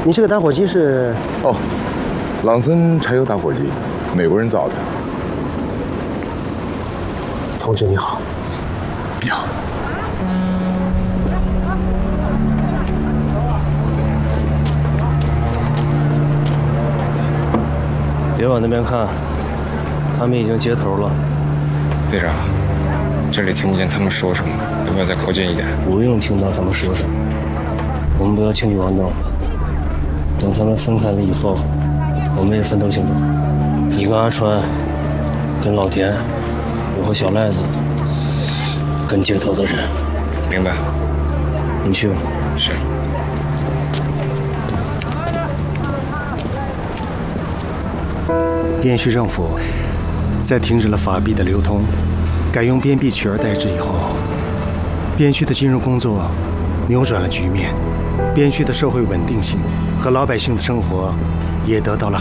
你这个打火机是？ 哦，朗森柴油打火机，美国人造的。 同志你好。 你好。 别往那边看，他们已经接头了。 队长，这里听不见他们说什么，要不要再靠近一点？ 不用听到他们说什么，我们不要轻举妄动。等他们分开了以后，我们也分头行动。你跟阿川，跟老田，我和小赖子，跟接头的人。 明白。 你去吧。 是。 边区政府在停止了法币的流通，改用边币取而代之以后，边区的金融工作扭转了局面，边区的社会稳定性和老百姓的生活也得到了